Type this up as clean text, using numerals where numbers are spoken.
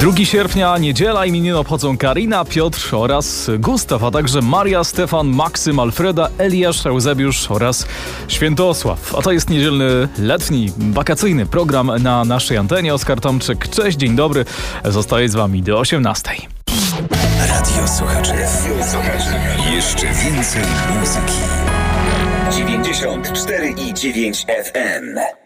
2 sierpnia, niedziela, imieniny obchodzą Karina, Piotr oraz Gustaw, a także Maria, Stefan, Maksym, Alfreda, Eliasz, Eusebiusz oraz Świętosław. A to jest niedzielny, letni, wakacyjny program na naszej antenie. Oskar Tomczyk, cześć, dzień dobry. Zostaję z wami do 18. Radio Słuchaczy. Jeszcze więcej muzyki. 94,9 FM.